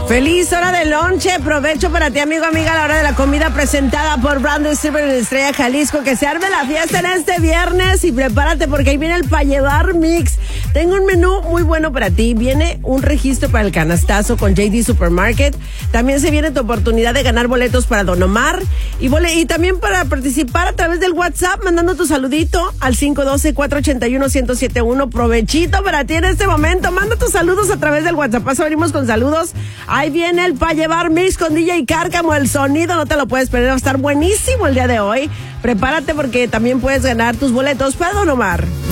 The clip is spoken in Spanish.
Feliz hora de lonche, provecho para ti, amigo, amiga, a la hora de la comida, presentada por Brando Silver en Estrella Jalisco. Que se arme la fiesta en este viernes y prepárate porque ahí viene el pa' llevar mix. Tengo un menú muy bueno para ti. Viene un registro para el canastazo con JD Supermarket. También se viene tu oportunidad de ganar boletos para Don Omar y también para participar a través del WhatsApp, mandando tu saludito al 512-481-1071. Provechito para ti en este momento. Manda tus saludos a través del WhatsApp. Paso, venimos con saludos. Ahí viene el pa' llevar mix con DJ Cárcamo. El sonido no te lo puedes perder. Va a estar buenísimo el día de hoy. Prepárate porque también puedes ganar tus boletos para Don Omar.